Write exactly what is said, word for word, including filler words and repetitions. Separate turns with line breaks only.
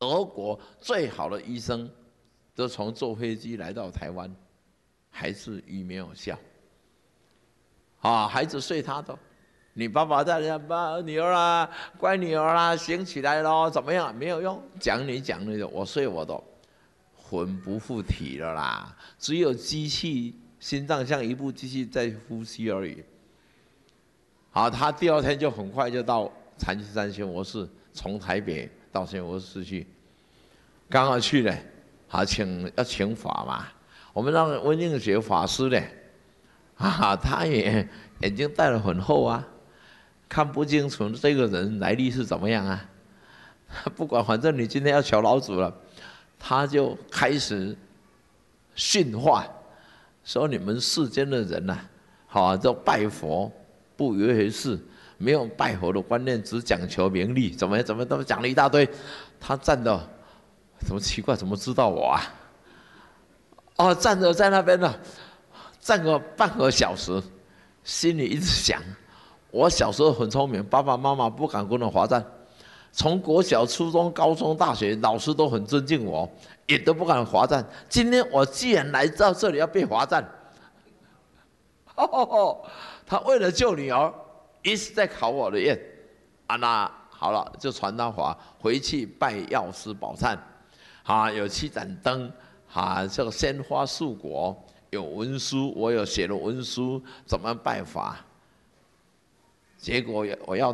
德国最好的医生都从坐飞机来到台湾，还是鱼没有效。啊，孩子睡他的，你爸爸在那爸女儿啦，乖女儿啦，醒起来咯，怎么样？没有用，讲你讲你的，我睡我的，魂不附体了啦，只有机器，心脏像一部机器在呼吸而已。好，他第二天就很快就到禅七山仙佛寺，从台北到仙佛寺去，刚好去呢，好请要请法嘛，我们让温应觉法师呢。啊，他也眼睛戴得很厚啊，看不清楚这个人来历是怎么样啊。不管，反正你今天要求老祖了，他就开始训话，说你们世间的人呐、啊，好，都拜佛不以为回事，没有拜佛的观念，只讲求名利，怎么怎么怎么讲了一大堆。他站的，怎么奇怪，怎么知道我啊？哦，站着在那边呢。站个半个小时，心里一直想：我小时候很聪明，爸爸妈妈不敢跟我罚站，从国小、初中、高中、大学，老师都很尊敬我，也都不敢罚站。今天我既然来到这里要被罚站，哦，他为了救女儿，一直在考我的验。啊，那好了，就传他法，回去拜药师宝忏，啊，有七盏灯，啊，这个鲜花素果。有文书，我有写了文书，怎么拜法？结果我要